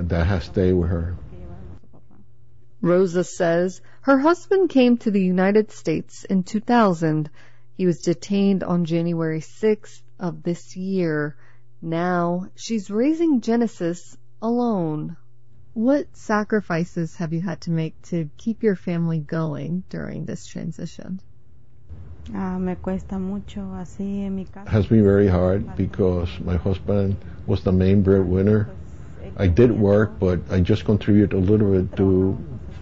that has stayed with her. Rosa says her husband came to the United States in 2000. He was detained on January 6th of this year. Now she's raising Genesis alone. What sacrifices have you had to make to keep your family going during this transition? It has been very hard because my husband was the main breadwinner. I did work, but I just contribute a little bit to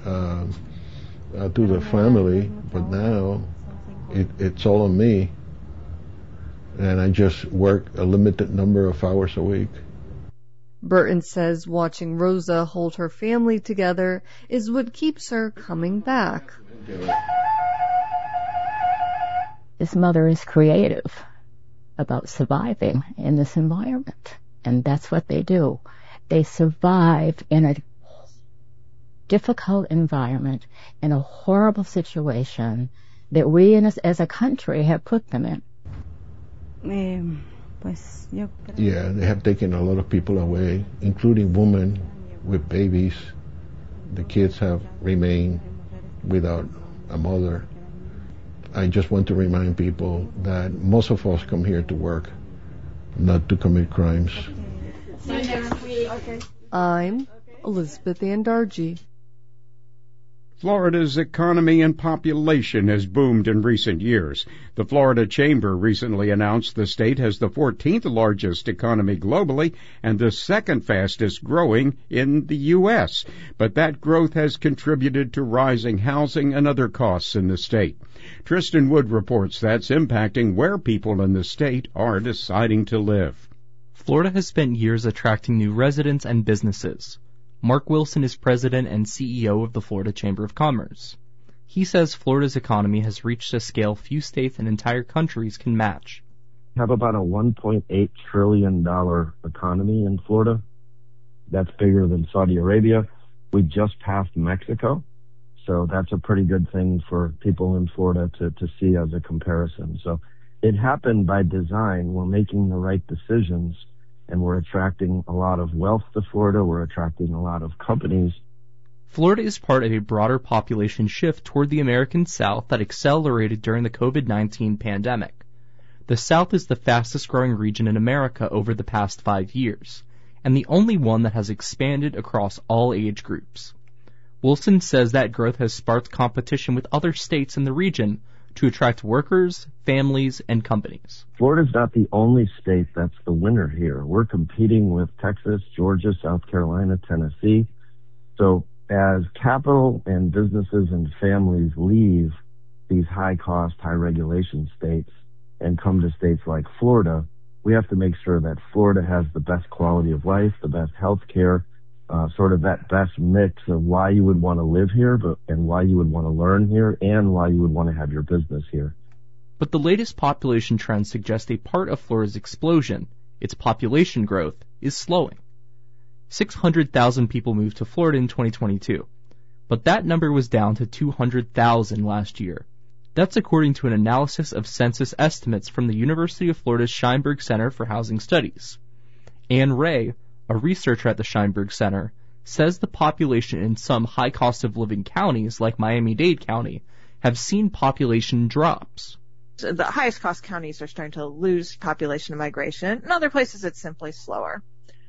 the family. But now it's all on me, and I just work a limited number of hours a week. Burton says watching Rosa hold her family together is what keeps her coming back. This mother is creative about surviving in this environment, and that's what they do. They survive in a difficult environment, in a horrible situation that we as a country have put them in. Yeah, they have taken a lot of people away, including women with babies. The kids have remained without a mother. I just want to remind people that most of us come here to work, not to commit crimes. I'm Elizabeth Andarji. Florida's economy and population has boomed in recent years. The Florida Chamber recently announced the state has the 14th largest economy globally and the second fastest growing in the U.S. But that growth has contributed to rising housing and other costs in the state. Tristan Wood reports that's impacting where people in the state are deciding to live. Florida has spent years attracting new residents and businesses. Mark Wilson is president and CEO of the Florida Chamber of Commerce. He says Florida's economy has reached a scale few states and entire countries can match. We have about a $1.8 trillion economy in Florida. That's bigger than Saudi Arabia. We just passed Mexico, so that's a pretty good thing for people in Florida to see as a comparison. So it happened by design. We're making the right decisions, and we're attracting a lot of wealth to Florida. We're attracting a lot of companies. Florida is part of a broader population shift toward the American South that accelerated during the COVID-19 pandemic. The South is the fastest growing region in America over the past 5 years, and the only one that has expanded across all age groups. Wilson says that growth has sparked competition with other states in the region to attract workers, families, and companies. Florida's not the only state that's the winner here. We're competing with Texas, Georgia, South Carolina, Tennessee. So as capital and businesses and families leave these high-cost, high-regulation states and come to states like Florida, we have to make sure that Florida has the best quality of life, the best health care, sort of that best mix of why you would want to live here and why you would want to learn here and why you would want to have your business here. But the latest population trends suggest a part of Florida's explosion, its population growth, is slowing. 600,000 people moved to Florida in 2022, but that number was down to 200,000 last year. That's according to an analysis of census estimates from the University of Florida's Scheinberg Center for Housing Studies. Ann Ray, a researcher at the Scheinberg Center, says the population in some high cost of living counties like Miami-Dade County have seen population drops. The highest cost counties are starting to lose population migration. In other places, it's simply slower.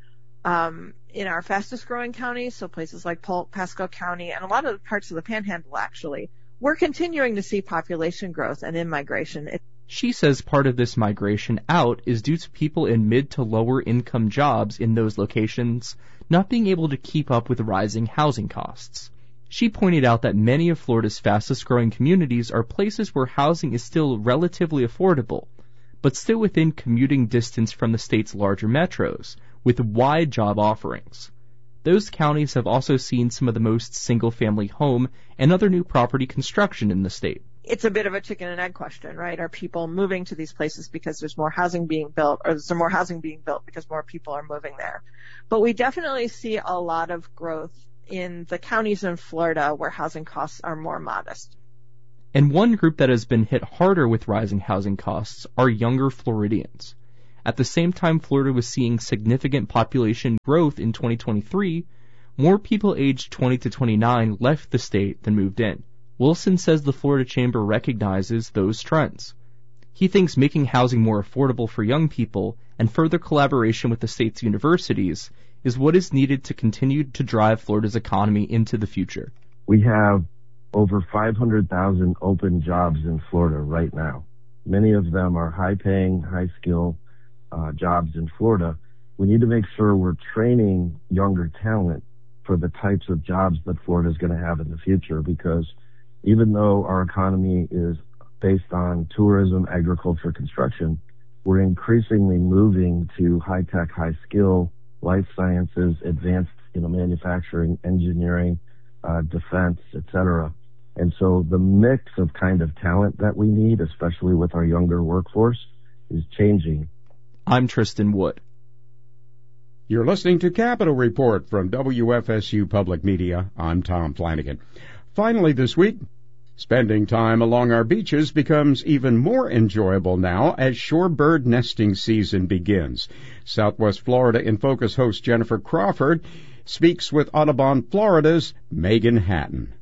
In our fastest growing counties, so places like Pasco County and a lot of parts of the Panhandle, actually, we're continuing to see population growth and in-migration. She says part of this migration out is due to people in mid to lower income jobs in those locations not being able to keep up with rising housing costs. She pointed out that many of Florida's fastest growing communities are places where housing is still relatively affordable, but still within commuting distance from the state's larger metros, with wide job offerings. Those counties have also seen some of the most single-family home and other new property construction in the state. It's a bit of a chicken and egg question, right? Are people moving to these places because there's more housing being built, or is there more housing being built because more people are moving there? But we definitely see a lot of growth in the counties in Florida where housing costs are more modest. And one group that has been hit harder with rising housing costs are younger Floridians. At the same time Florida was seeing significant population growth in 2023, more people aged 20 to 29 left the state than moved in. Wilson says the Florida Chamber recognizes those trends. He thinks making housing more affordable for young people and further collaboration with the state's universities is what is needed to continue to drive Florida's economy into the future. We have over 500,000 open jobs in Florida right now. Many of them are high-paying, high-skill jobs in Florida. We need to make sure we're training younger talent for the types of jobs that Florida is going to have in the future, because even though our economy is based on tourism, agriculture, construction, we're increasingly moving to high-tech, high-skill, life sciences, advanced manufacturing, engineering, defense, etc. And so the mix of kind of talent that we need, especially with our younger workforce, is changing. I'm Tristan Wood. You're listening to Capitol Report from WFSU Public Media. I'm Tom Flanagan. Finally this week, spending time along our beaches becomes even more enjoyable now as shorebird nesting season begins. Southwest Florida in Focus host Jennifer Crawford speaks with Audubon Florida's Megan Hatton.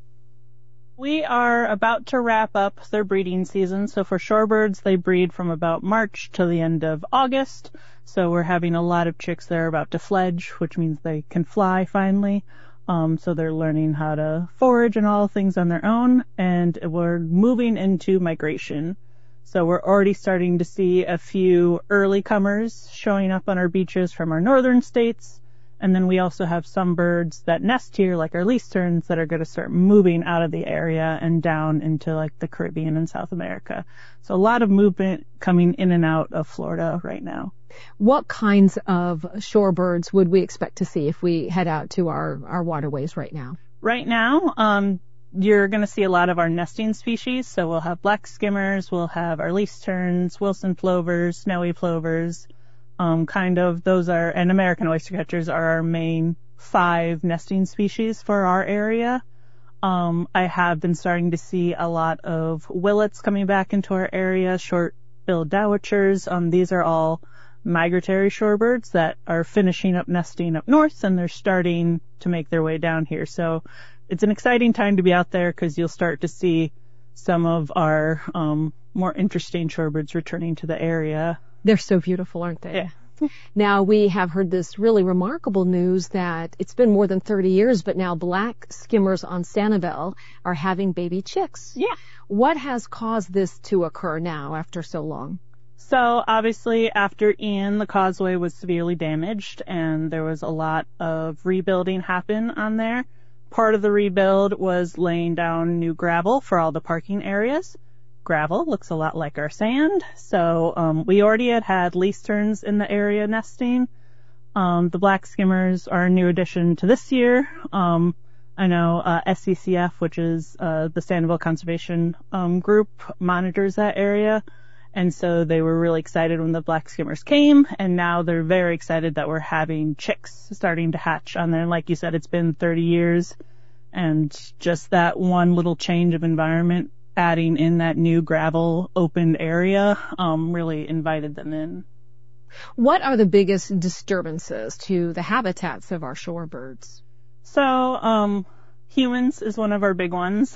We are about to wrap up their breeding season. So for shorebirds, they breed from about March to the end of August. So we're having a lot of chicks that are about to fledge, which means they can fly finally. So they're learning how to forage and all things on their own. And we're moving into migration. So we're already starting to see a few early comers showing up on our beaches from our northern states. And then we also have some birds that nest here, like our least terns, that are going to start moving out of the area and down into like the Caribbean and South America. So a lot of movement coming in and out of Florida right now. What kinds of shorebirds would we expect to see if we head out to our waterways right now? Right now, you're going to see a lot of our nesting species. So we'll have black skimmers, we'll have our least terns, Wilson plovers, snowy plovers. And American oystercatchers are our main 5 nesting species for our area. I have been starting to see a lot of willets coming back into our area, short-billed dowitchers. These are all migratory shorebirds that are finishing up nesting up north, and they're starting to make their way down here. So it's an exciting time to be out there because you'll start to see some of our more interesting shorebirds returning to the area. They're so beautiful, aren't they? Yeah. Now, we have heard this really remarkable news that it's been more than 30 years, but now black skimmers on Sanibel are having baby chicks. Yeah. What has caused this to occur now after so long? So, obviously, after Ian, the causeway was severely damaged, and there was a lot of rebuilding happen on there. Part of the rebuild was laying down new gravel for all the parking areas. Gravel looks a lot like our sand, so we already had least terns in the area nesting. The black skimmers are a new addition to this year. I know SCCF, which is the Sanibel Conservation Group, monitors that area, and so they were really excited when the black skimmers came, and now they're very excited that we're having chicks starting to hatch on there. And like you said, it's been 30 years, and just that one little change of environment, adding in that new gravel opened area, really invited them in. What are the biggest disturbances to the habitats of our shorebirds? So, humans is one of our big ones.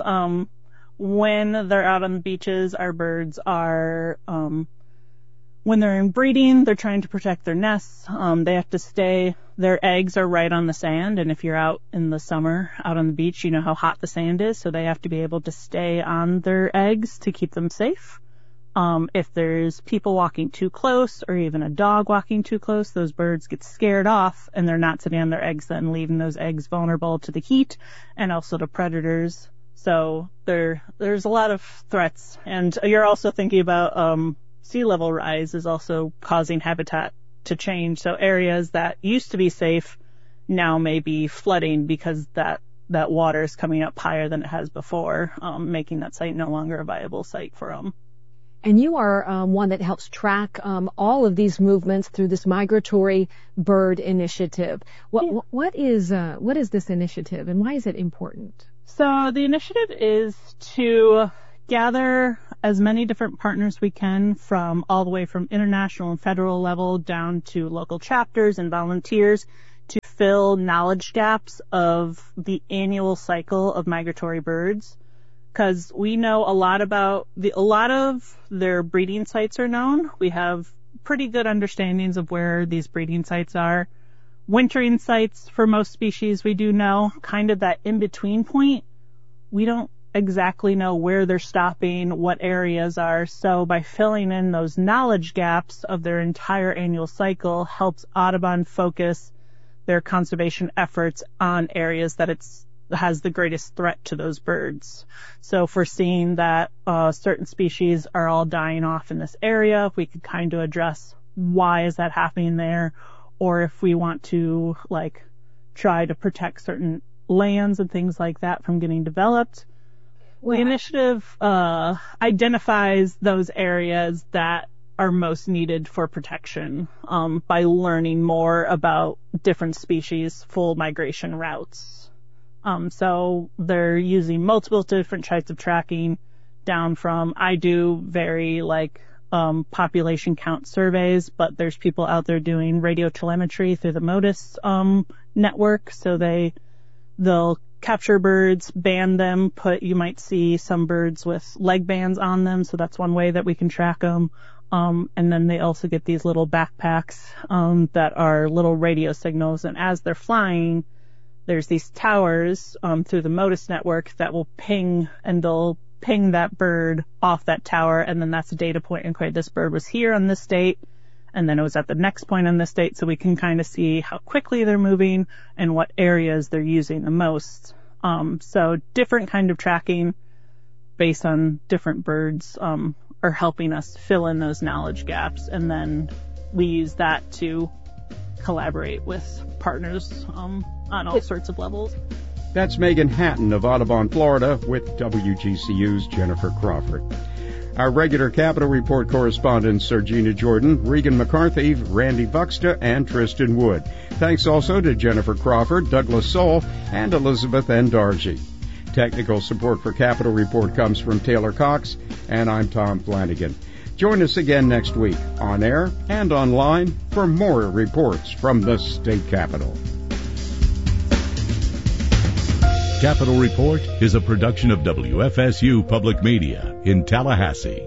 When they're out on the beaches, our birds are, when they're in breeding, they're trying to protect their nests. They have to stay, their eggs are right on the sand, and if you're out in the summer, out on the beach, you know how hot the sand is, so they have to be able to stay on their eggs to keep them safe. If there's people walking too close, or even a dog walking too close, those birds get scared off, and they're not sitting on their eggs then, leaving those eggs vulnerable to the heat, and also to predators. So there's a lot of threats, and you're also thinking about, sea level rise is also causing habitat to change. So areas that used to be safe now may be flooding because that water is coming up higher than it has before, making that site no longer a viable site for them. And you are one that helps track all of these movements through this migratory bird initiative. What is this initiative, and why is it important? So the initiative is to gather as many different partners we can, from all the way from international and federal level down to local chapters and volunteers, to fill knowledge gaps of the annual cycle of migratory birds, because we know a lot of their breeding sites are known. We have pretty good understandings of where these breeding sites are. Wintering sites for most species we do know. Kind of that in-between point, we don't exactly know where they're stopping, what areas are. So by filling in those knowledge gaps of their entire annual cycle helps Audubon focus their conservation efforts on areas that has the greatest threat to those birds. So if we're seeing that certain species are all dying off in this area, we could kind of address why is that happening there, or if we want to try to protect certain lands and things like that from getting developed. The initiative identifies those areas that are most needed for protection by learning more about different species' full migration routes. So they're using multiple different types of tracking, down from I do very population count surveys, but there's people out there doing radio telemetry through the MODIS network. So they'll capture birds, band them, you might see some birds with leg bands on them, so that's one way that we can track them. And then they also get these little backpacks that are little radio signals, and as they're flying, there's these towers through the MODIS network that will ping, and they'll ping that bird off that tower, and then that's a data point. Okay, this bird was here on this date, and then it was at the next point on this date, so we can kind of see how quickly they're moving and what areas they're using the most. So different kind of tracking based on different birds are helping us fill in those knowledge gaps, and then we use that to collaborate with partners on all sorts of levels. That's Megan Hatton of Audubon, Florida, with WGCU's Jennifer Crawford. Our regular Capitol Report correspondents are Gina Jordan, Regan McCarthy, Randy Buxta, and Tristan Wood. Thanks also to Jennifer Crawford, Douglas Soul, and Elizabeth N. Dargy. Technical support for Capitol Report comes from Taylor Cox, and I'm Tom Flanagan. Join us again next week, on air and online, for more reports from the state capitol. Capitol Report is a production of WFSU Public Media in Tallahassee.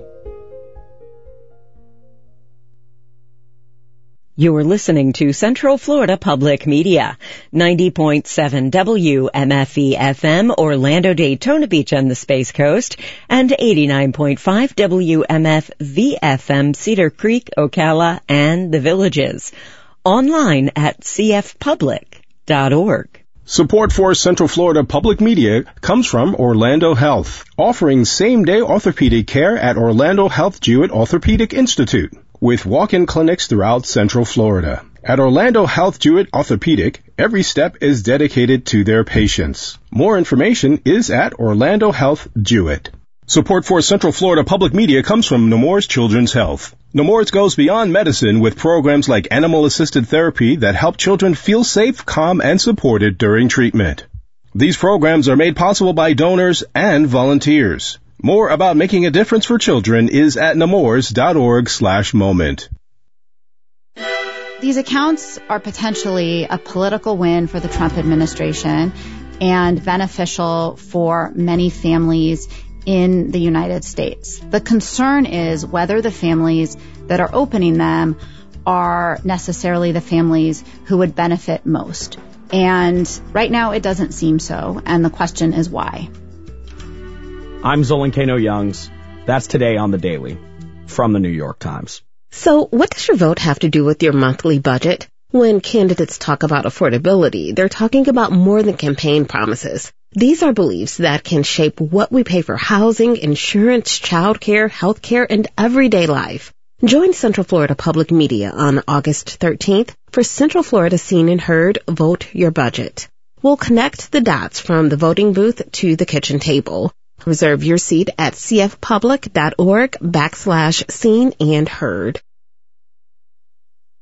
You're listening to Central Florida Public Media, 90.7 WMFE FM, Orlando, Daytona Beach and the Space Coast, and 89.5 WMFV FM, Cedar Creek, Ocala, and the Villages. Online at cfpublic.org. Support for Central Florida Public Media comes from Orlando Health, offering same-day orthopedic care at Orlando Health Jewett Orthopedic Institute, with walk-in clinics throughout Central Florida. At Orlando Health Jewett Orthopedic, every step is dedicated to their patients. More information is at Orlando Health Jewett. Support for Central Florida Public Media comes from Nemours Children's Health. Nemours goes beyond medicine with programs like animal-assisted therapy that help children feel safe, calm, and supported during treatment. These programs are made possible by donors and volunteers. More about making a difference for children is at nemours.org/moment. These accounts are potentially a political win for the Trump administration and beneficial for many families in the United States. The concern is whether the families that are opening them are necessarily the families who would benefit most. And right now it doesn't seem so, and the question is why. I'm Zolan Kano-Youngs. That's today on The Daily from the New York Times. So what does your vote have to do with your monthly budget? When candidates talk about affordability, they're talking about more than campaign promises. These are beliefs that can shape what we pay for housing, insurance, childcare, healthcare, and everyday life. Join Central Florida Public Media on August 13th for Central Florida Seen and Heard Vote Your Budget. We'll connect the dots from the voting booth to the kitchen table. Reserve your seat at cfpublic.org/seen and heard.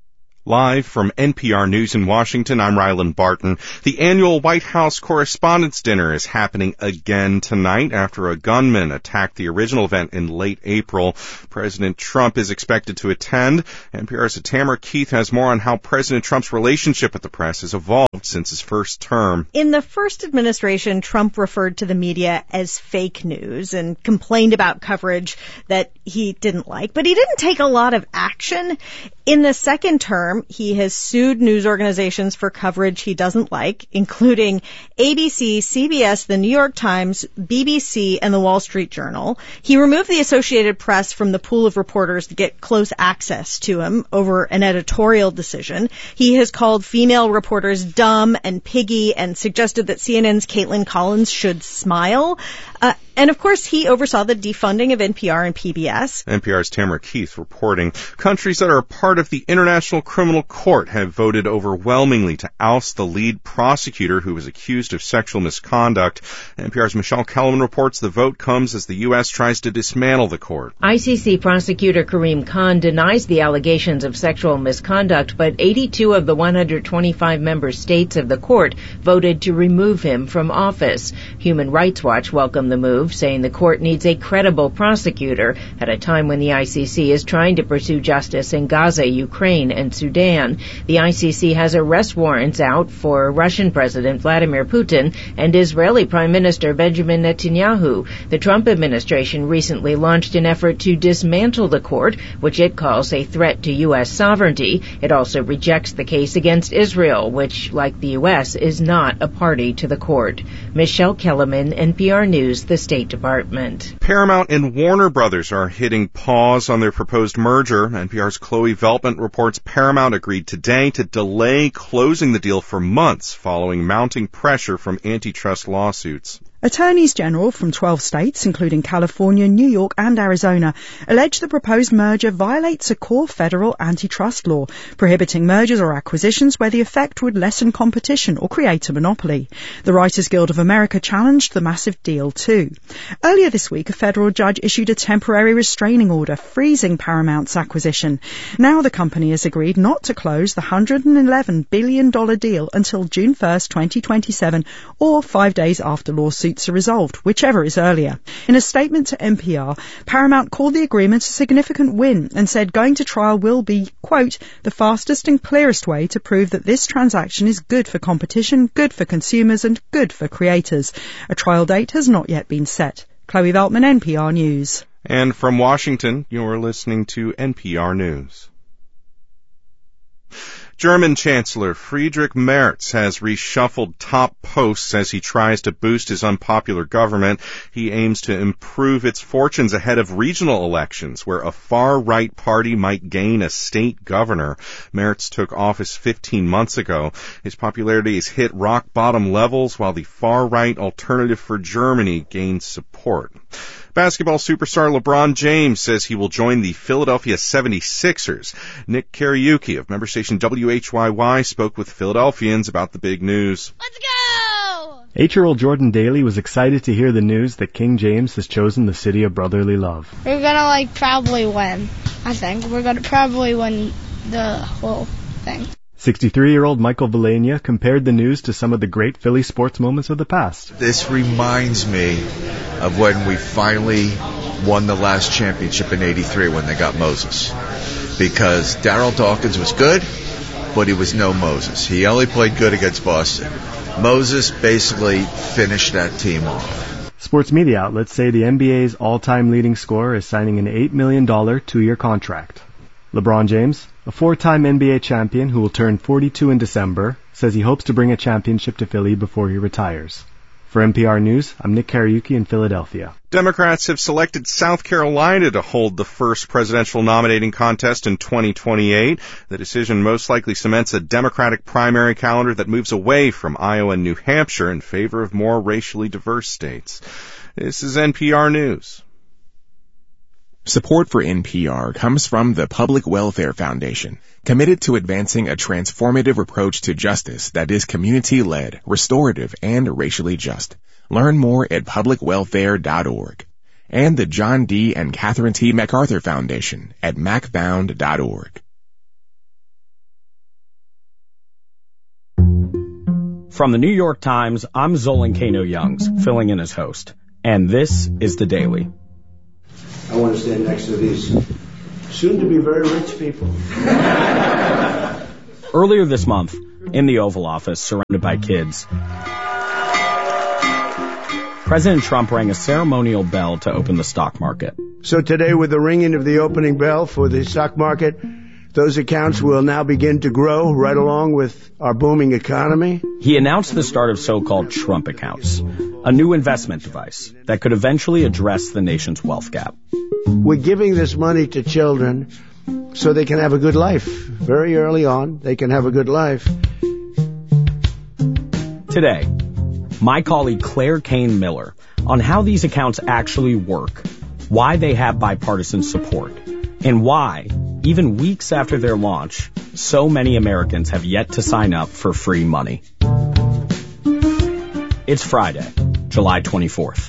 Live from NPR News in Washington, I'm Ryland Barton. The annual White House Correspondents' Dinner is happening again tonight after a gunman attacked the original event in late April. President Trump is expected to attend. NPR's Tamara Keith has more on how President Trump's relationship with the press has evolved since his first term. In the first administration, Trump referred to the media as fake news and complained about coverage that he didn't like, but he didn't take a lot of action. In the second term, he has sued news organizations for coverage he doesn't like, including ABC, CBS, the New York Times, BBC, and the Wall Street Journal. He removed the Associated Press from the pool of reporters to get close access to him over an editorial decision. He has called female reporters dumb and piggy and suggested that CNN's Caitlin Collins should smile. And of course, he oversaw the defunding of NPR and PBS. NPR's Tamara Keith reporting. Countries that are a part of the International Criminal Court have voted overwhelmingly to oust the lead prosecutor who was accused of sexual misconduct. NPR's Michelle Kellerman reports the vote comes as the U.S. tries to dismantle the court. ICC prosecutor Karim Khan denies the allegations of sexual misconduct, but 82 of the 125 member states of the court voted to remove him from office. Human Rights Watch welcomed the move, saying the court needs a credible prosecutor at a time when the ICC is trying to pursue justice in Gaza, Ukraine, and Sudan. The ICC has arrest warrants out for Russian President Vladimir Putin and Israeli Prime Minister Benjamin Netanyahu. The Trump administration recently launched an effort to dismantle the court, which it calls a threat to U.S. sovereignty. It also rejects the case against Israel, which, like the U.S., is not a party to the court. Michelle Kellerman, NPR News, the State Department. Paramount and Warner Brothers are hitting pause on their proposed merger. NPR's Chloe Veltman reports Paramount agreed today to delay closing the deal for months following mounting pressure from antitrust lawsuits. Attorneys General from 12 states, including California, New York and Arizona, allege the proposed merger violates a core federal antitrust law, prohibiting mergers or acquisitions where the effect would lessen competition or create a monopoly. The Writers Guild of America challenged the massive deal too. Earlier this week, a federal judge issued a temporary restraining order freezing Paramount's acquisition. Now the company has agreed not to close the $111 billion deal until June 1st, 2027, or 5 days after lawsuits are resolved, whichever is earlier. In a statement to NPR, Paramount called the agreement a significant win and said going to trial will be, quote, the fastest and clearest way to prove that this transaction is good for competition, good for consumers and good for creators. A trial date has not yet been set. Chloe Veltman, NPR News. And from Washington, you're listening to NPR News. German Chancellor Friedrich Merz has reshuffled top posts as he tries to boost his unpopular government. He aims to improve its fortunes ahead of regional elections, where a far-right party might gain a state governor. Merz took office 15 months ago. His popularity has hit rock-bottom levels, while the far-right Alternative for Germany gains support. Basketball superstar LeBron James says he will join the Philadelphia 76ers. Nick Kariuki of member station WHYY spoke with Philadelphians about the big news. Let's go! 8-year-old Jordan Daly was excited to hear the news that King James has chosen the city of brotherly love. We're gonna probably win. I think we're gonna probably win the whole thing. 63-year-old Michael Villania compared the news to some of the great Philly sports moments of the past. This reminds me of when we finally won the last championship in '83 when they got Moses. Because Darryl Dawkins was good, but he was no Moses. He only played good against Boston. Moses basically finished that team off. Sports media outlets say the NBA's all-time leading scorer is signing an $8 million 2-year contract. LeBron James, a 4-time NBA champion who will turn 42 in December, says he hopes to bring a championship to Philly before he retires. For NPR News, I'm Nick Kariuki in Philadelphia. Democrats have selected South Carolina to hold the first presidential nominating contest in 2028. The decision most likely cements a Democratic primary calendar that moves away from Iowa and New Hampshire in favor of more racially diverse states. This is NPR News. Support for NPR comes from the Public Welfare Foundation, committed to advancing a transformative approach to justice that is community-led, restorative, and racially just. Learn more at publicwelfare.org. And the John D. and Catherine T. MacArthur Foundation at macfound.org. From the New York Times, I'm Zolan Kano-Youngs, filling in as host. And this is The Daily. I want to stand next to these soon-to-be very rich people. Earlier this month, in the Oval Office, surrounded by kids, President Trump rang a ceremonial bell to open the stock market. So today, with the ringing of the opening bell for the stock market, those accounts will now begin to grow right along with our booming economy. He announced the start of so-called Trump accounts, a new investment device that could eventually address the nation's wealth gap. We're giving this money to children so they can have a good life. Very early on, they can have a good life. Today, my colleague Claire Kane Miller on how these accounts actually work, why they have bipartisan support, and why, even weeks after their launch, so many Americans have yet to sign up for free money. It's Friday, July 24th.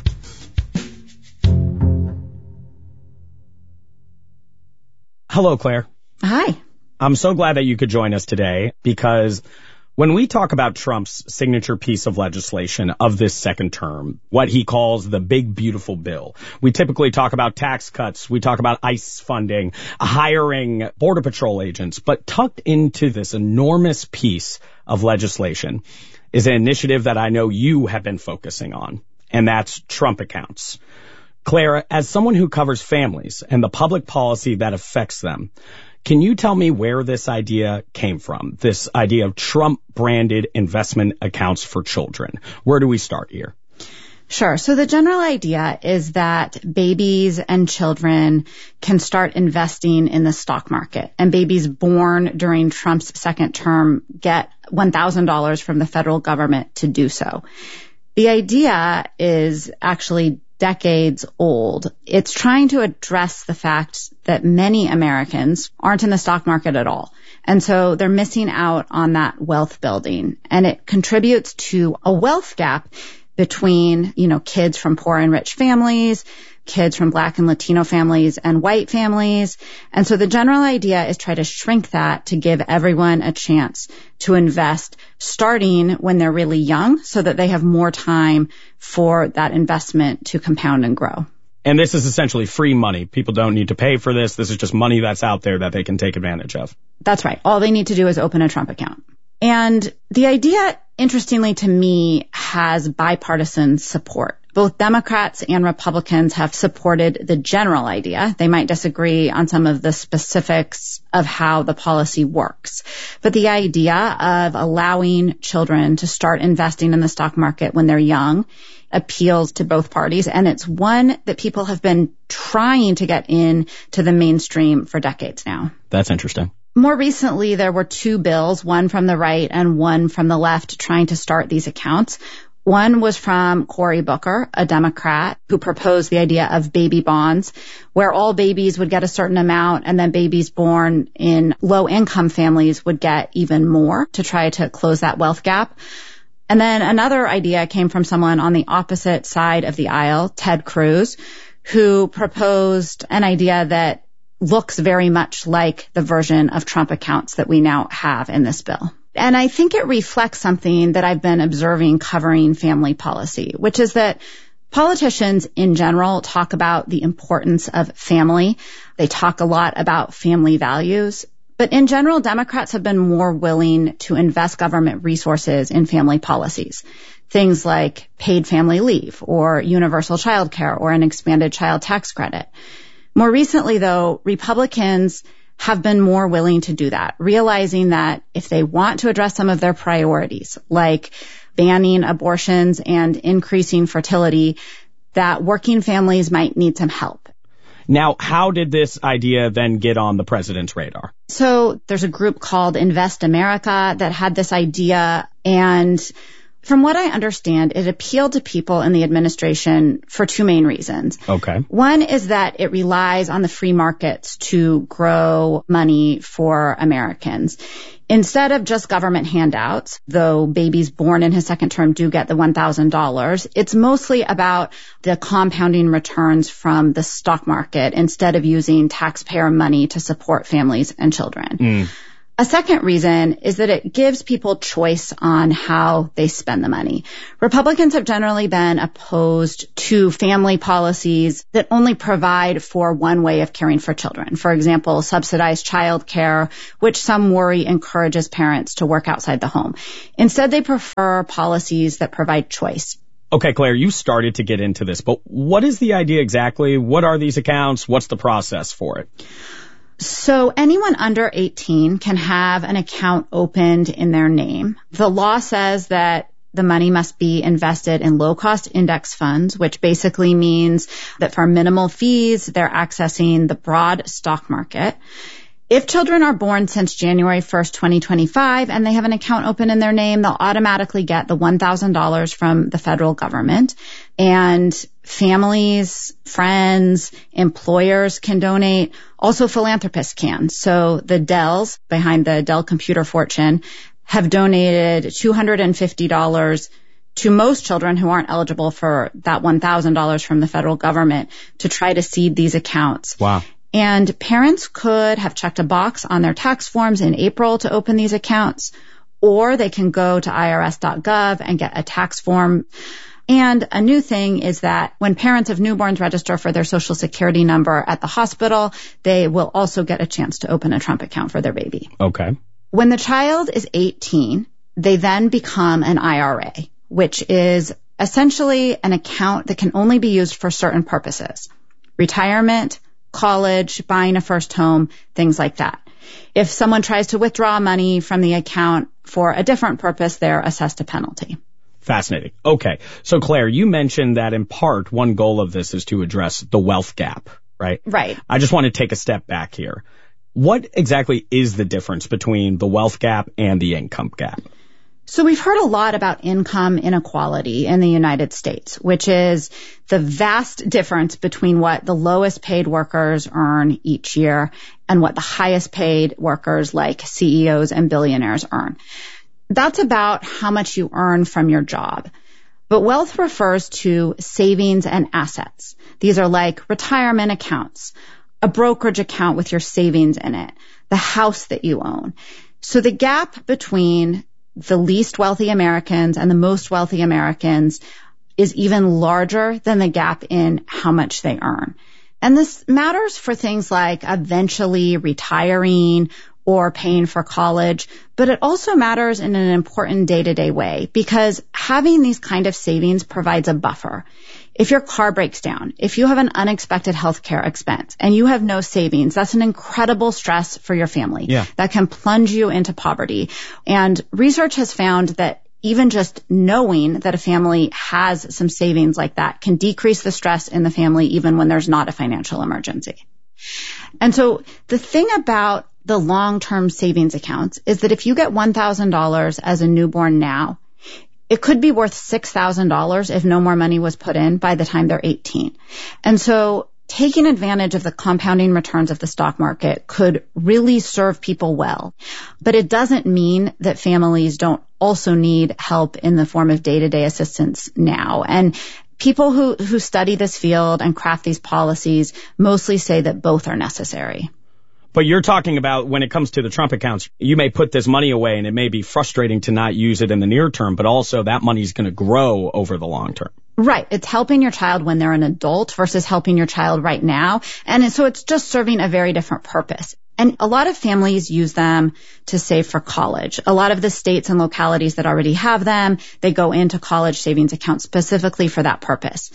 Hello, Claire. Hi. I'm so glad that you could join us today because when we talk about Trump's signature piece of legislation of this second term, what he calls the big, beautiful bill, we typically talk about tax cuts, we talk about ICE funding, hiring Border Patrol agents, but tucked into this enormous piece of legislation is an initiative that I know you have been focusing on, and that's Trump accounts. Claire, as someone who covers families and the public policy that affects them, can you tell me where this idea came from, this idea of Trump-branded investment accounts for children? Where do we start here? Sure. So the general idea is that babies and children can start investing in the stock market, and babies born during Trump's second term get $1,000 from the federal government to do so. The idea is actually decades old. It's trying to address the fact that many Americans aren't in the stock market at all. And so they're missing out on that wealth building. And it contributes to a wealth gap between, kids from poor and rich families, kids from Black and Latino families, and white families. And so the general idea is try to shrink that to give everyone a chance to invest starting when they're really young so that they have more time for that investment to compound and grow. And this is essentially free money. People don't need to pay for this. This is just money that's out there that they can take advantage of. That's right. All they need to do is open a Trump account. And the idea, interestingly to me, has bipartisan support. Both Democrats and Republicans have supported the general idea. They might disagree on some of the specifics of how the policy works. But the idea of allowing children to start investing in the stock market when they're young appeals to both parties. And it's one that people have been trying to get into the mainstream for decades now. That's interesting. More recently, there were two bills, one from the right and one from the left, trying to start these accounts. One was from Cory Booker, a Democrat, who proposed the idea of baby bonds, where all babies would get a certain amount and then babies born in low-income families would get even more to try to close that wealth gap. And then another idea came from someone on the opposite side of the aisle, Ted Cruz, who proposed an idea that looks very much like the version of Trump accounts that we now have in this bill. And I think it reflects something that I've been observing covering family policy, which is that politicians in general talk about the importance of family. They talk a lot about family values. But in general, Democrats have been more willing to invest government resources in family policies. Things like paid family leave or universal child care or an expanded child tax credit. More recently, though, Republicans have been more willing to do that, realizing that if they want to address some of their priorities, like banning abortions and increasing fertility, that working families might need some help. Now, how did this idea then get on the president's radar? So there's a group called Invest America that had this idea, and from what I understand, it appealed to people in the administration for two main reasons. Okay. One is that it relies on the free markets to grow money for Americans. Instead of just government handouts, though babies born in his second term do get the $1,000, it's mostly about the compounding returns from the stock market instead of using taxpayer money to support families and children. A second reason is that it gives people choice on how they spend the money. Republicans have generally been opposed to family policies that only provide for one way of caring for children. For example, subsidized child care, which some worry encourages parents to work outside the home. Instead, they prefer policies that provide choice. Okay, Claire, you started to get into this, but what is the idea exactly? What are these accounts? What's the process for it? So anyone under 18 can have an account opened in their name. The law says that the money must be invested in low-cost index funds, which basically means that for minimal fees, they're accessing the broad stock market. If children are born since January 1st, 2025, and they have an account open in their name, they'll automatically get the $1,000 from the federal government. And families, friends, employers can donate. Also, philanthropists can. So the Dells, behind the Dell computer fortune, have donated $250 to most children who aren't eligible for that $1,000 from the federal government to try to seed these accounts. Wow. And parents could have checked a box on their tax forms in April to open these accounts, or they can go to irs.gov and get a tax form. And a new thing is that when parents of newborns register for their Social Security number at the hospital, they will also get a chance to open a Trump account for their baby. Okay. When the child is 18, they then become an IRA, which is essentially an account that can only be used for certain purposes: retirement, college, buying a first home, things like that. If someone tries to withdraw money from the account for a different purpose, they're assessed a penalty. Fascinating. Okay. So, Claire, you mentioned that in part, one goal of this is to address the wealth gap, right? Right. I just want to take a step back here. What exactly is the difference between the wealth gap and the income gap? So we've heard a lot about income inequality in the United States, which is the vast difference between what the lowest paid workers earn each year and what the highest paid workers like CEOs and billionaires earn. That's about how much you earn from your job. But wealth refers to savings and assets. These are like retirement accounts, a brokerage account with your savings in it, the house that you own. So the gap between the least wealthy Americans and the most wealthy Americans is even larger than the gap in how much they earn. And this matters for things like eventually retiring or paying for college, but it also matters in an important day-to-day way because having these kind of savings provides a buffer. If your car breaks down, if you have an unexpected healthcare expense and you have no savings, that's an incredible stress for your family. Yeah. That can plunge you into poverty. And research has found that even just knowing that a family has some savings like that can decrease the stress in the family even when there's not a financial emergency. And so the thing about the long-term savings accounts is that if you get $1,000 as a newborn now, it could be worth $6,000 if no more money was put in by the time they're 18. And so taking advantage of the compounding returns of the stock market could really serve people well. But it doesn't mean that families don't also need help in the form of day-to-day assistance now. And people who study this field and craft these policies mostly say that both are necessary. But you're talking about when it comes to the Trump accounts, you may put this money away and it may be frustrating to not use it in the near term, but also that money is going to grow over the long term. Right. It's helping your child when they're an adult versus helping your child right now. And so it's just serving a very different purpose. And a lot of families use them to save for college. A lot of the states and localities that already have them, they go into college savings accounts specifically for that purpose.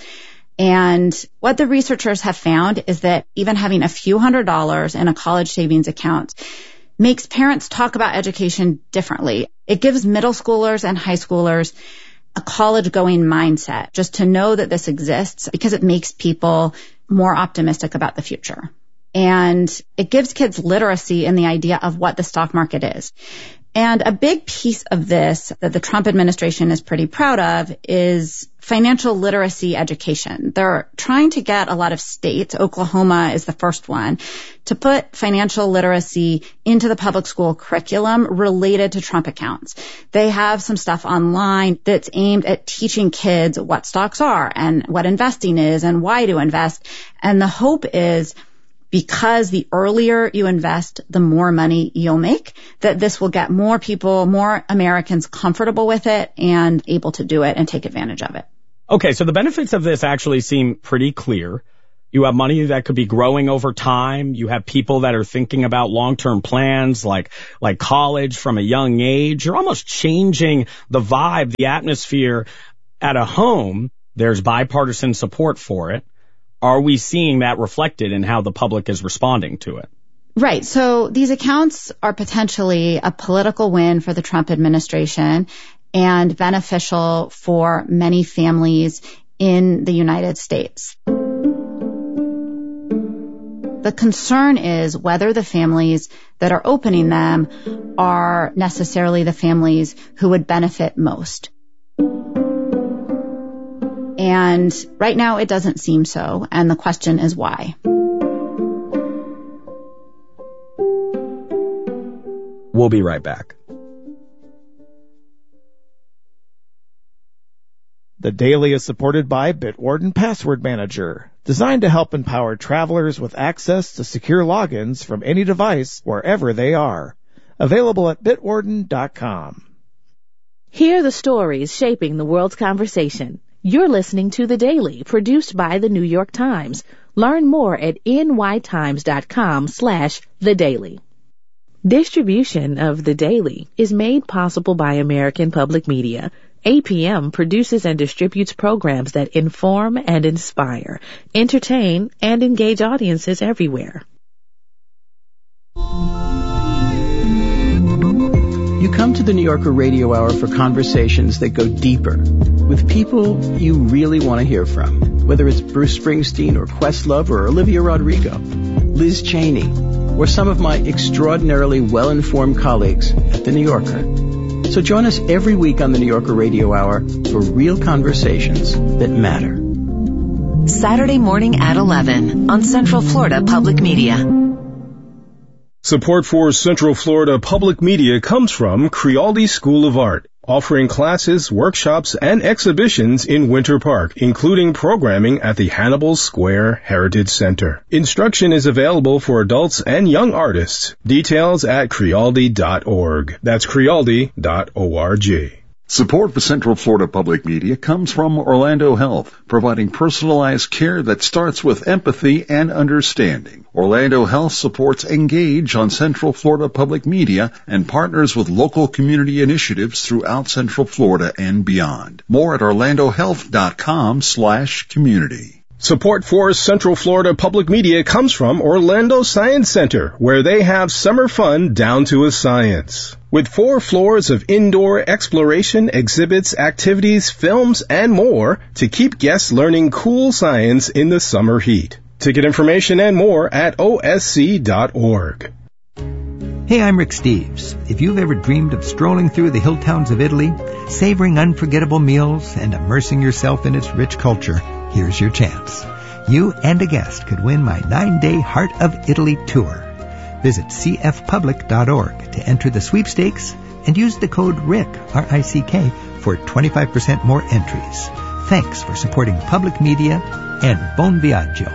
And what the researchers have found is that even having a few $100s in a college savings account makes parents talk about education differently. It gives middle schoolers and high schoolers a college-going mindset just to know that this exists because it makes people more optimistic about the future. And it gives kids literacy in the idea of what the stock market is. And a big piece of this that the Trump administration is pretty proud of is financial literacy education. They're trying to get a lot of states, Oklahoma is the first one, to put financial literacy into the public school curriculum related to Trump accounts. They have some stuff online that's aimed at teaching kids what stocks are and what investing is and why to invest. And the hope is because the earlier you invest, the more money you'll make, that this will get more people, more Americans comfortable with it and able to do it and take advantage of it. Okay, so the benefits of this actually seem pretty clear. You have money that could be growing over time. You have people that are thinking about long-term plans like college from a young age. You're almost changing the vibe, the atmosphere at a home. There's bipartisan support for it. Are we seeing that reflected in how the public is responding to it? Right. So these accounts are potentially a political win for the Trump administration and beneficial for many families in the United States. The concern is whether the families that are opening them are necessarily the families who would benefit most. And right now it doesn't seem so, and the question is why. We'll be right back. The Daily is supported by Bitwarden Password Manager, designed to help empower travelers with access to secure logins from any device wherever they are. Available at bitwarden.com. Hear the stories shaping the world's conversation. You're listening to The Daily, produced by The New York Times. Learn more at nytimes.com/The Daily. Distribution of The Daily is made possible by American Public Media. APM produces and distributes programs that inform and inspire, entertain, and engage audiences everywhere. You come to the New Yorker Radio Hour for conversations that go deeper with people you really want to hear from, whether it's Bruce Springsteen or Questlove or Olivia Rodrigo, Liz Cheney, or some of my extraordinarily well-informed colleagues at the New Yorker. So join us every week on the New Yorker Radio Hour for real conversations that matter. Saturday morning at 11 on Central Florida Public Media. Support for Central Florida Public Media comes from Crialdi School of Art, offering classes, workshops, and exhibitions in Winter Park, including programming at the Hannibal Square Heritage Center. Instruction is available for adults and young artists. Details at crialdi.org. That's crialdi.org. Support for Central Florida Public Media comes from Orlando Health, providing personalized care that starts with empathy and understanding. Orlando Health supports Engage on Central Florida Public Media and partners with local community initiatives throughout Central Florida and beyond. More at orlandohealth.com/community. Support for Central Florida Public Media comes from Orlando Science Center, where they have summer fun down to a science. With 4 floors of indoor exploration, exhibits, activities, films, and more to keep guests learning cool science in the summer heat. Ticket information and more at osc.org. Hey, I'm Rick Steves. If you've ever dreamed of strolling through the hill towns of Italy, savoring unforgettable meals, and immersing yourself in its rich culture, here's your chance. You and a guest could win my 9-day Heart of Italy tour. Visit cfpublic.org to enter the sweepstakes and use the code RICK, R-I-C-K, for 25% more entries. Thanks for supporting public media and Buon Viaggio.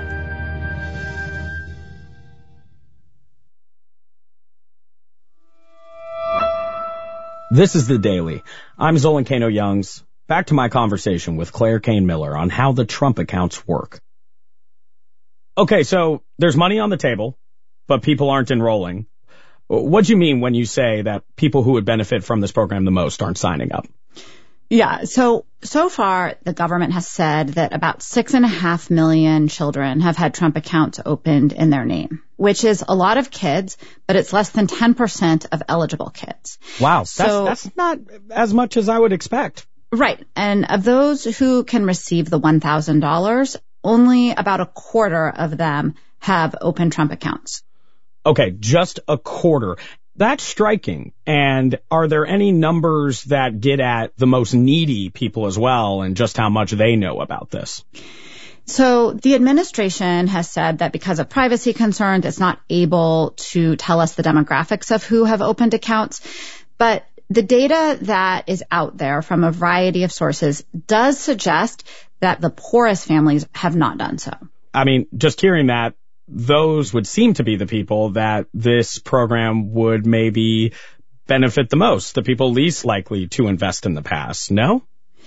This is The Daily. I'm Zolan Kano-Youngs. Back to my conversation with Claire Kane Miller on how the Trump accounts work. Okay, so there's money on the table, but people aren't enrolling. What do you mean when you say that people who would benefit from this program the most aren't signing up? Yeah, so far the government has said that about 6.5 million children have had Trump accounts opened in their name, which is a lot of kids, but it's less than 10% of eligible kids. Wow, that's not as much as I would expect. Right, and of those who can receive the $1,000, only about a quarter of them have open Trump accounts. Okay, just a quarter. That's striking. And are there any numbers that get at the most needy people as well and just how much they know about this? So the administration has said that because of privacy concerns, it's not able to tell us the demographics of who have opened accounts. But the data that is out there from a variety of sources does suggest that the poorest families have not done so. I mean, just hearing that those would seem to be the people that this program would maybe benefit the most, the people least likely to invest in the past, no?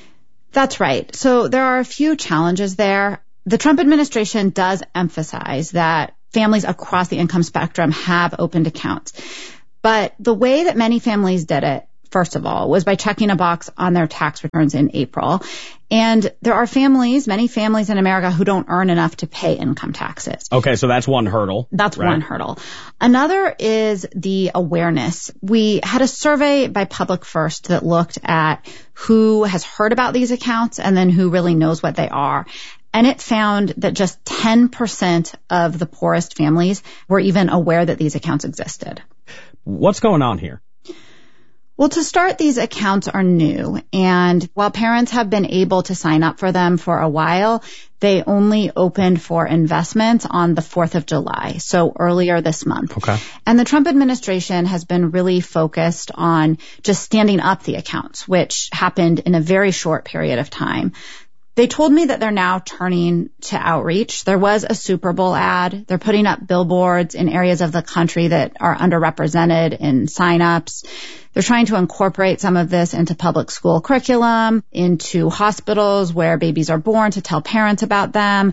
That's right. So there are a few challenges there. The Trump administration does emphasize that families across the income spectrum have opened accounts. But the way that many families did it, first of all, was by checking a box on their tax returns in April. And there are many families in America who don't earn enough to pay income taxes. Okay, so that's one hurdle. That's right? One hurdle. Another is the awareness. We had a survey by Public First that looked at who has heard about these accounts and then who really knows what they are. And it found that just 10% of the poorest families were even aware that these accounts existed. What's going on here? Well, to start, these accounts are new. And while parents have been able to sign up for them for a while, they only opened for investments on the 4th of July, so earlier this month. Okay. And the Trump administration has been really focused on just standing up the accounts, which happened in a very short period of time. They told me that they're now turning to outreach. There was a Super Bowl ad. They're putting up billboards in areas of the country that are underrepresented in signups. They're trying to incorporate some of this into public school curriculum, into hospitals where babies are born to tell parents about them.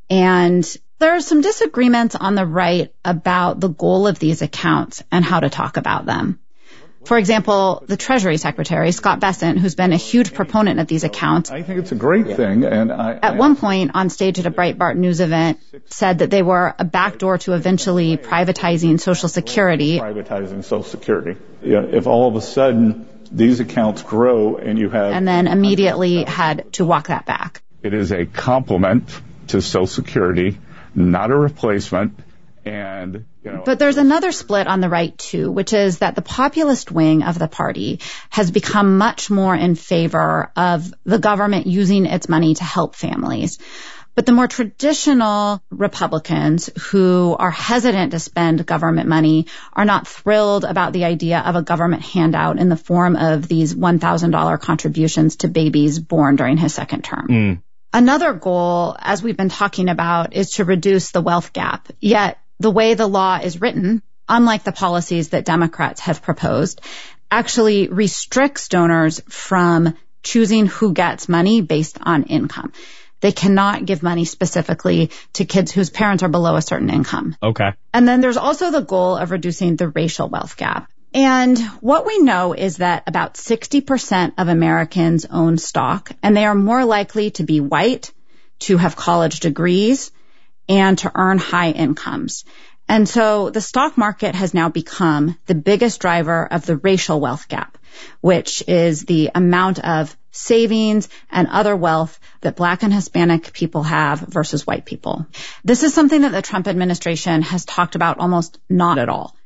And there are some disagreements on the right about the goal of these accounts and how to talk about them. For example, the Treasury Secretary, Scott Bessent, who's been a huge proponent of these accounts. I think it's a great thing. And at one point on stage at a Breitbart News event, said that they were a backdoor to eventually privatizing Social Security. Privatizing Social Security. If all of a sudden these accounts grow and you have... And then immediately had to walk that back. It is a complement to Social Security, not a replacement. And, but there's another split on the right, too, which is that the populist wing of the party has become much more in favor of the government using its money to help families. But the more traditional Republicans who are hesitant to spend government money are not thrilled about the idea of a government handout in the form of these $1,000 contributions to babies born during his second term. Another goal, as we've been talking about, is to reduce the wealth gap. Yet the way the law is written, unlike the policies that Democrats have proposed, actually restricts donors from choosing who gets money based on income. They cannot give money specifically to kids whose parents are below a certain income. Okay. And then there's also the goal of reducing the racial wealth gap. And what we know is that about 60% of Americans own stock, and they are more likely to be white, to have college degrees, and to earn high incomes. And so the stock market has now become the biggest driver of the racial wealth gap, which is the amount of savings and other wealth that Black and Hispanic people have versus white people. This is something that the Trump administration has talked about almost not at all.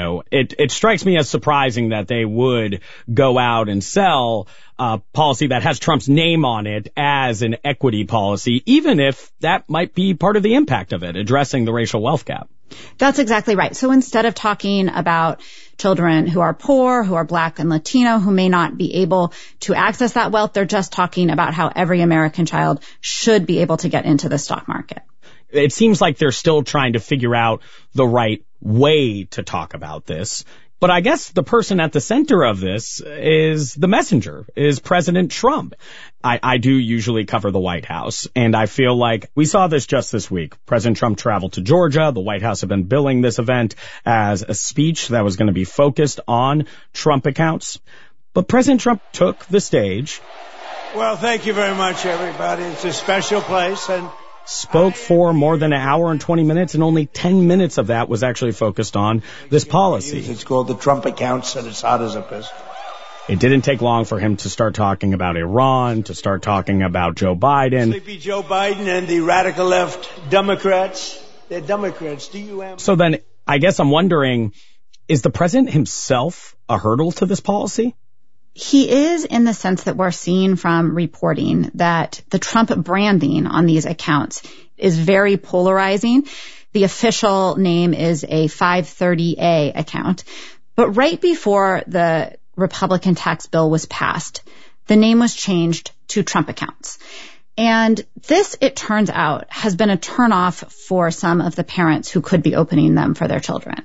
It strikes me as surprising that they would go out and sell a policy that has Trump's name on it as an equity policy, even if that might be part of the impact of it, addressing the racial wealth gap. That's exactly right. So instead of talking about children who are poor, who are Black and Latino, who may not be able to access that wealth, they're just talking about how every American child should be able to get into the stock market. It seems like they're still trying to figure out the right way to talk about this. But I guess the person at the center of this is the messenger, is President Trump. I do usually cover the White House, and I feel like we saw this just this week. President Trump traveled to Georgia. The White House had been billing this event as a speech that was going to be focused on Trump accounts. But President Trump took the stage. Well, thank you very much, everybody. It's a special place, and spoke for more than an hour and 20 minutes, and only 10 minutes of that was actually focused on this policy. It's called the Trump accounts, and it's hot as a pistol. It didn't take long for him to start talking about Iran, to start talking about Joe Biden. Sleepy Joe Biden and the radical left Democrats. They're Democrats. So then I guess I'm wondering, is the president himself a hurdle to this policy? He is, in the sense that we're seeing from reporting that the Trump branding on these accounts is very polarizing. The official name is a 530A account. But right before the Republican tax bill was passed, the name was changed to Trump accounts. And this, it turns out, has been a turnoff for some of the parents who could be opening them for their children.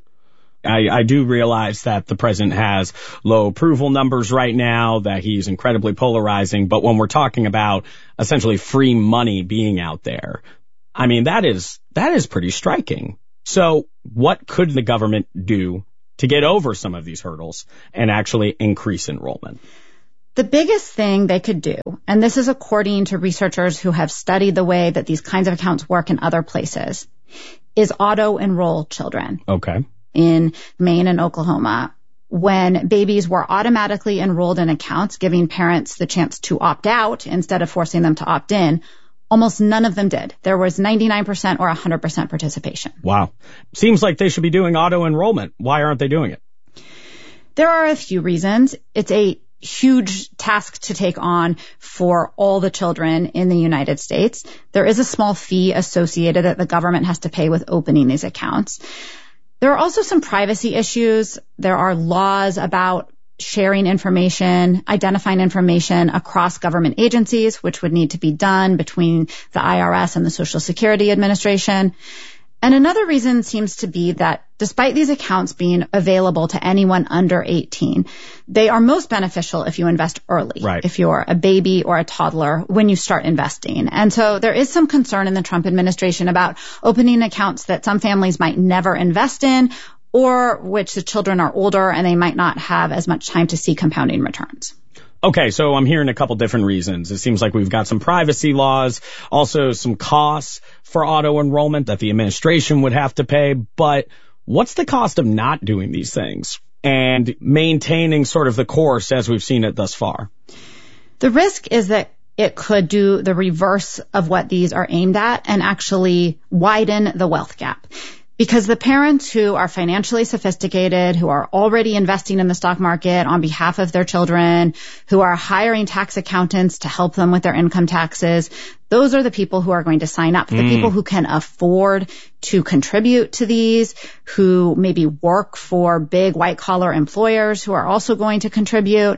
I do realize that the president has low approval numbers right now, that he's incredibly polarizing, but when we're talking about essentially free money being out there, I mean, that is pretty striking. So what could the government do to get over some of these hurdles and actually increase enrollment? The biggest thing they could do, and this is according to researchers who have studied the way that these kinds of accounts work in other places, is auto-enroll children. Okay. In Maine and Oklahoma, when babies were automatically enrolled in accounts, giving parents the chance to opt out instead of forcing them to opt in, almost none of them did. There was 99% or 100% participation. Wow. Seems like they should be doing auto-enrollment. Why aren't they doing it? There are a few reasons. It's a huge task to take on for all the children in the United States. There is a small fee associated that the government has to pay with opening these accounts. There are also some privacy issues. There are laws about sharing information, identifying information across government agencies, which would need to be done between the IRS and the Social Security Administration. And another reason seems to be that despite these accounts being available to anyone under 18, they are most beneficial if you invest early, right. If you're a baby or a toddler when you start investing. And so there is some concern in the Trump administration about opening accounts that some families might never invest in, or which the children are older and they might not have as much time to see compounding returns. Okay, so I'm hearing a couple different reasons. It seems like we've got some privacy laws, also some costs for auto-enrollment that the administration would have to pay. But what's the cost of not doing these things and maintaining sort of the course as we've seen it thus far? The risk is that it could do the reverse of what these are aimed at and actually widen the wealth gap. Because the parents who are financially sophisticated, who are already investing in the stock market on behalf of their children, who are hiring tax accountants to help them with their income taxes, those are the people who are going to sign up. The people who can afford to contribute to these, who maybe work for big white-collar employers who are also going to contribute.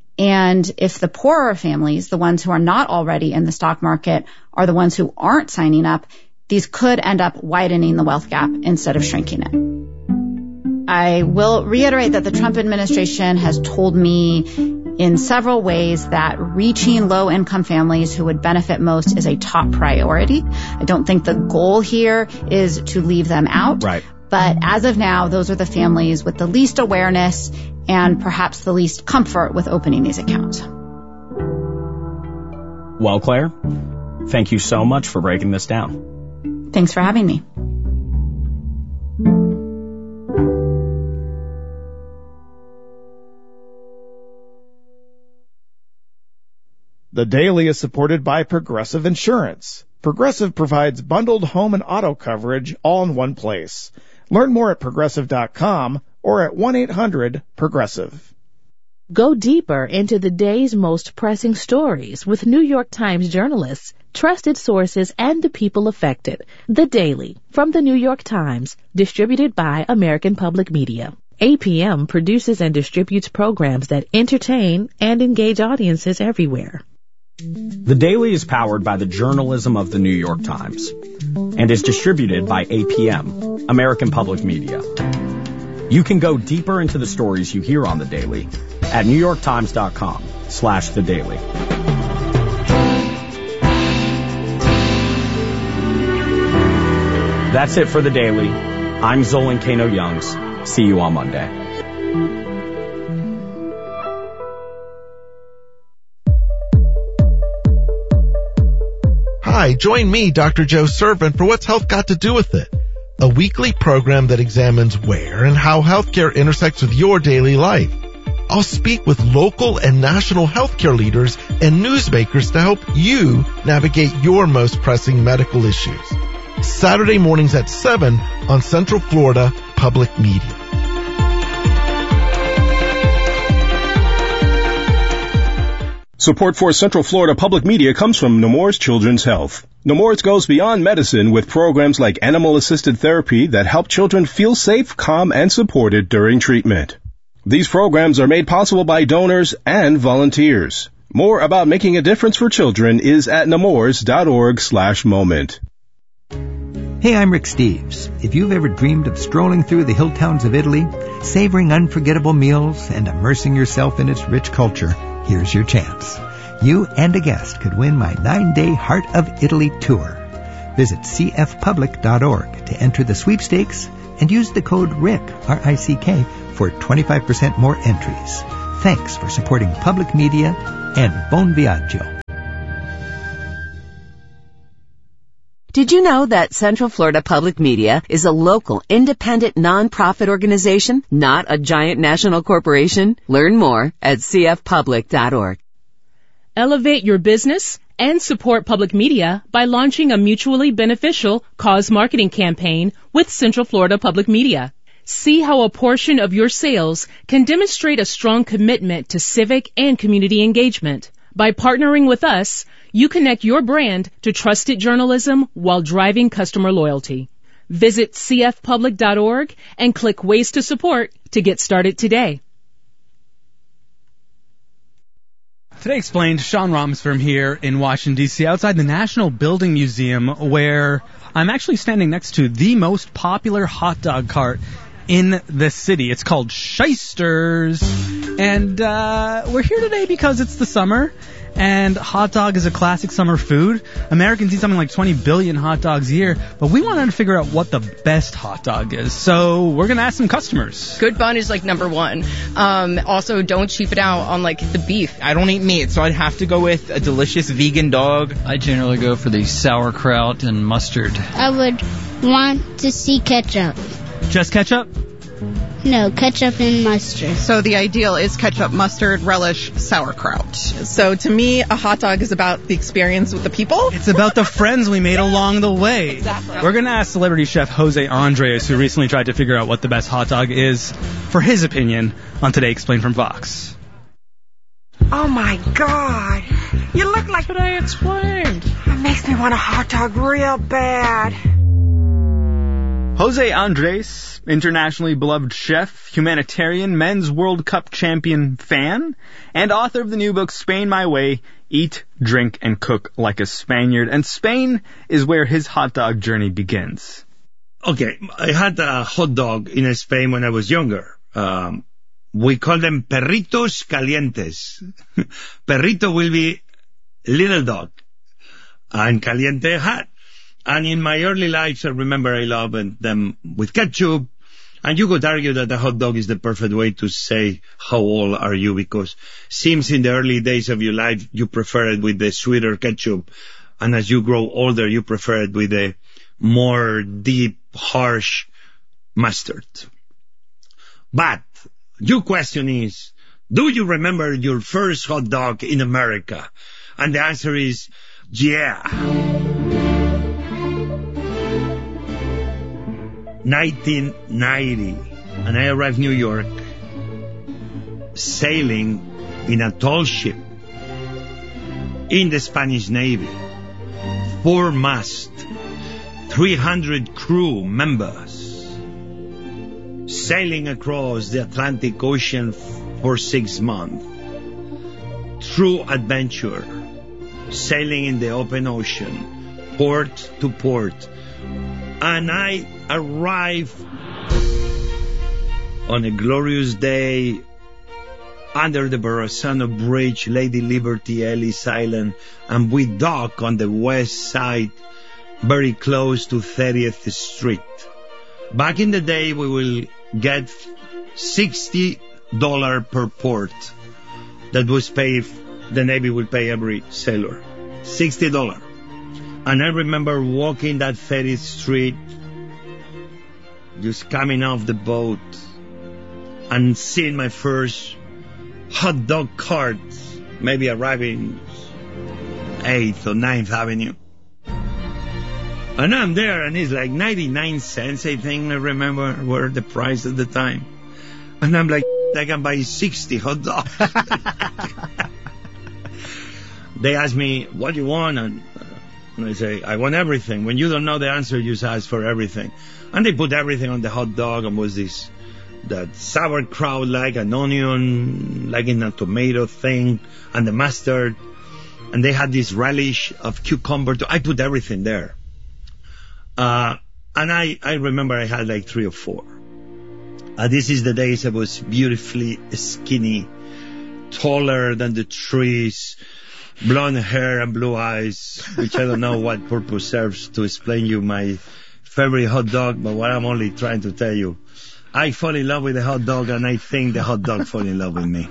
And if the poorer families, the ones who are not already in the stock market, are the ones who aren't signing up, these could end up widening the wealth gap instead of shrinking it. I will reiterate that the Trump administration has told me in several ways that reaching low-income families who would benefit most is a top priority. I don't think the goal here is to leave them out. Right. But as of now, those are the families with the least awareness and perhaps the least comfort with opening these accounts. Well, Claire, thank you so much for breaking this down. Thanks for having me. The Daily is supported by Progressive Insurance. Progressive provides bundled home and auto coverage all in one place. Learn more at Progressive.com or at 1-800-PROGRESSIVE. Go deeper into the day's most pressing stories with New York Times journalists, trusted sources, and the people affected. The Daily, from the New York Times, distributed by American Public Media. APM produces and distributes programs that entertain and engage audiences everywhere. The Daily is powered by the journalism of the New York Times and is distributed by APM, American Public Media. You can go deeper into the stories you hear on The Daily at NewYorkTimes.com/The Daily. That's it for The Daily. I'm Zolan Kano-Youngs. See you on Monday. Hi, join me, Dr. Joe Servant, for What's Health Got to Do with It? A weekly program that examines where and how healthcare intersects with your daily life. I'll speak with local and national healthcare leaders and newsmakers to help you navigate your most pressing medical issues. Saturday mornings at 7 on Central Florida Public Media. Support for Central Florida Public Media comes from Nemours Children's Health. Nemours goes beyond medicine with programs like animal-assisted therapy that help children feel safe, calm, and supported during treatment. These programs are made possible by donors and volunteers. More about making a difference for children is at nemours.org/moment. Hey, I'm Rick Steves. If you've ever dreamed of strolling through the hill towns of Italy, savoring unforgettable meals, and immersing yourself in its rich culture, here's your chance. You and a guest could win my 9-day Heart of Italy tour. Visit cfpublic.org to enter the sweepstakes and use the code RICK, R-I-C-K, for 25% more entries. Thanks for supporting public media and Buon Viaggio. Did you know that Central Florida Public Media is a local, independent, nonprofit organization, not a giant national corporation? Learn more at cfpublic.org. Elevate your business and support public media by launching a mutually beneficial cause marketing campaign with Central Florida Public Media. See how a portion of your sales can demonstrate a strong commitment to civic and community engagement. By partnering with us, you connect your brand to trusted journalism while driving customer loyalty. Visit cfpublic.org and click Ways to Support to get started today. Today Explained, Sean Ramsford here in Washington, D.C., outside the National Building Museum, where I'm actually standing next to the most popular hot dog cart in the city. It's called Shysters, and we're here today because it's the summer, and hot dog is a classic summer food. Americans eat something like 20 billion hot dogs a year, but we wanted to figure out what the best hot dog is, so we're going to ask some customers. Good bun is like number one. Also, don't cheap it out on like the beef. I don't eat meat, so I'd have to go with a delicious vegan dog. I generally go for the sauerkraut and mustard. I would want to see ketchup. Just ketchup? No, ketchup and mustard. So the ideal is ketchup, mustard, relish, sauerkraut. So to me, a hot dog is about the experience with the people. It's about the friends we made along the way. Exactly. We're going to ask celebrity chef Jose Andres, who recently tried to figure out what the best hot dog is, for his opinion on Today Explained from Vox. Oh my God. You look like Today Explained. It makes me want a hot dog real bad. Jose Andres, internationally beloved chef, humanitarian, men's World Cup champion fan, and author of the new book Spain My Way, Eat, Drink, and Cook Like a Spaniard. And Spain is where his hot dog journey begins. Okay, I had a hot dog in Spain when I was younger. We call them perritos calientes. Perrito will be little dog, and caliente hot. And in my early life, I remember I loved them with ketchup. And you could argue that a hot dog is the perfect way to say how old are you, because seems in the early days of your life, you prefer it with the sweeter ketchup. And as you grow older, you prefer it with the more deep, harsh mustard. But your question is, do you remember your first hot dog in America? And the answer is, yeah. 1990, and I arrived in New York, sailing in a tall ship in the Spanish Navy, 4-mast, 300 crew members, sailing across the Atlantic Ocean for 6 months, true adventure, sailing in the open ocean, port to port. And I arrived on a glorious day under the Verrazano Bridge, Lady Liberty, Ellis Island, and we dock on the west side, very close to 30th Street. Back in the day, we will get $60 per port. That was paid, the Navy will pay every sailor. $60. And I remember walking that 30th Street, just coming off the boat and seeing my first hot dog cart, maybe arriving 8th or 9th Avenue. And I'm there, and it's like 99 cents, I think, I remember, were the price at the time. And I'm like, I can buy 60 hot dogs. They ask me, what do you want? And I say, I want everything. When you don't know the answer, you just ask for everything. And they put everything on the hot dog, and was this that sauerkraut like an onion, like in a tomato thing, and the mustard. And they had this relish of cucumber. I put everything there. And I remember I had like 3 or 4. This is the days I was beautifully skinny, taller than the trees, blonde hair and blue eyes, which I don't know what purpose serves to explain you my favorite hot dog, but what I'm only trying to tell you, I fall in love with the hot dog, and I think the hot dog fall in love with me.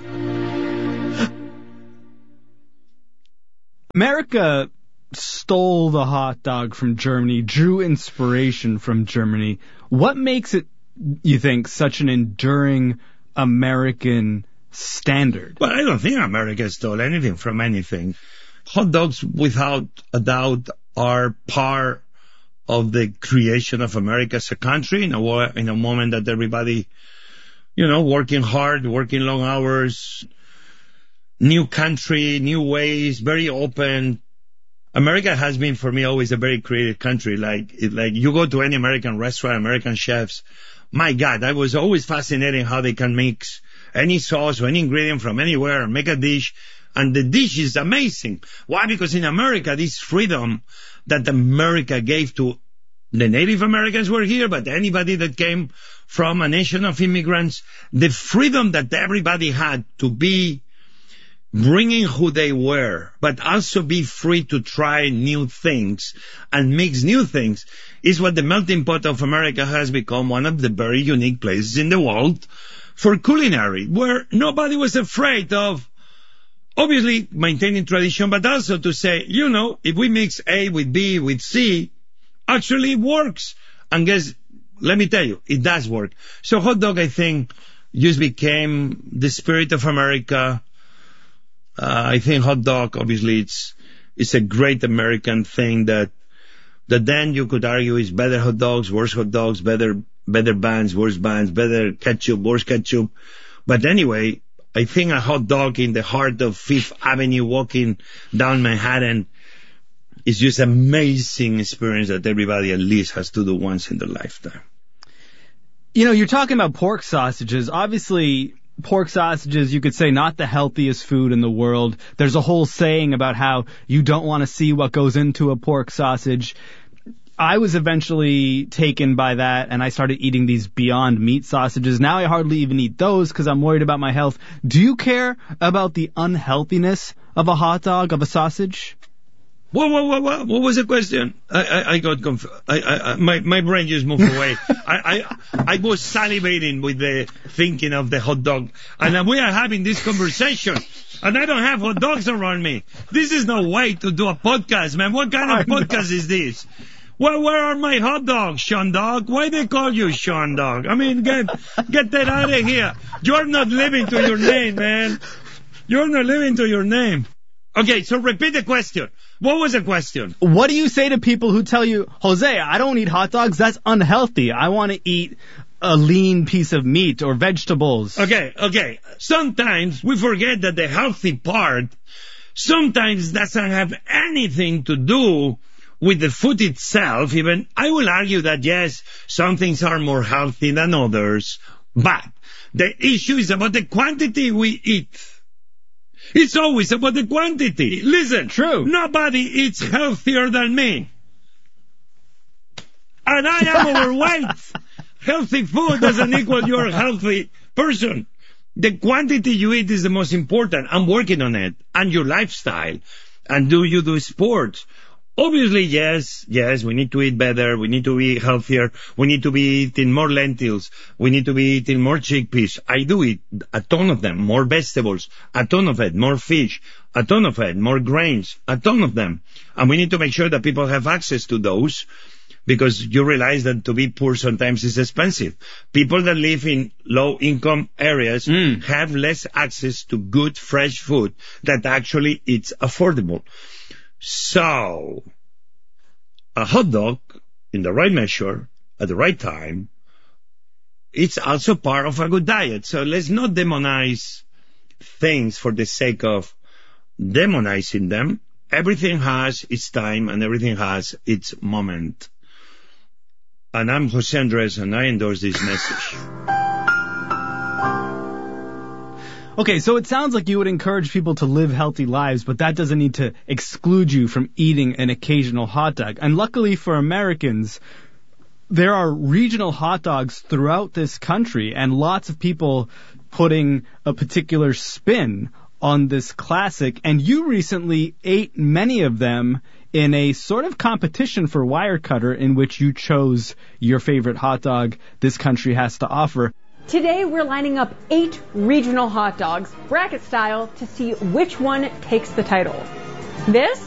America stole the hot dog from Germany, drew inspiration from Germany. What makes it, you think, such an enduring American standard? Well, I don't think America stole anything from anything. Hot dogs, without a doubt, are part of the creation of America as a country in a moment that everybody, working hard, working long hours, new country, new ways, very open. America has been, for me, always a very creative country. Like you go to any American restaurant, American chefs, my God, I was always fascinated how they can mix any sauce or any ingredient from anywhere and make a dish. And the dish is amazing. Why? Because in America, this freedom that America gave to the Native Americans who were here, but anybody that came from a nation of immigrants, the freedom that everybody had to be bringing who they were, but also be free to try new things and mix new things, is what the melting pot of America has become one of the very unique places in the world for culinary, where nobody was afraid of, obviously, maintaining tradition, but also to say, if we mix A with B with C, actually it works. And let me tell you, it does work. So hot dog, I think, just became the spirit of America. I think hot dog, obviously, it's a great American thing that then you could argue is better hot dogs, worse hot dogs, better buns, worse buns, better ketchup, worse ketchup. But anyway, I think a hot dog in the heart of Fifth Avenue walking down Manhattan is just an amazing experience that everybody at least has to do once in their lifetime. You're talking about pork sausages. Obviously, pork sausages, you could say, not the healthiest food in the world. There's a whole saying about how you don't want to see what goes into a pork sausage. I was eventually taken by that, and I started eating these Beyond Meat sausages. Now I hardly even eat those because I'm worried about my health. Do you care about the unhealthiness of a hot dog, of a sausage? What was the question? I got confused. My brain just moved away. I was salivating with the thinking of the hot dog. And we are having this conversation. And I don't have hot dogs around me. This is no way to do a podcast, man. What kind of podcast is this? Where are my hot dogs, Sean Dog? Why they call you Sean Dog? I mean, get that out of here. You're not living to your name, man. You're not living to your name. Okay, so repeat the question. What was the question? What do you say to people who tell you, Jose, I don't eat hot dogs, that's unhealthy. I want to eat a lean piece of meat or vegetables. Okay. Sometimes we forget that the healthy part sometimes doesn't have anything to do with the food itself. Even I will argue that yes, some things are more healthy than others, but the issue is about the quantity we eat. It's always about the quantity. Listen, true. Nobody eats healthier than me. And I am overweight. Healthy food doesn't equal you're a healthy person. The quantity you eat is the most important. I'm working on it. And your lifestyle. And do you do sports? Obviously, yes, we need to eat better, we need to be healthier, we need to be eating more lentils, we need to be eating more chickpeas. I do eat a ton of them, more vegetables, a ton of it, more fish, a ton of it, more grains, a ton of them. And we need to make sure that people have access to those, because you realize that to be poor sometimes is expensive. People that live in low-income areas have less access to good, fresh food that actually it's affordable. So, a hot dog, in the right measure, at the right time, it's also part of a good diet. So let's not demonize things for the sake of demonizing them. Everything has its time and everything has its moment. And I'm Jose Andres and I endorse this message. Okay, so it sounds like you would encourage people to live healthy lives, but that doesn't need to exclude you from eating an occasional hot dog. And luckily for Americans, there are regional hot dogs throughout this country, and lots of people putting a particular spin on this classic. And you recently ate many of them in a sort of competition for Wirecutter, in which you chose your favorite hot dog this country has to offer. Today we're lining up 8 regional hot dogs, bracket style, to see which one takes the title. This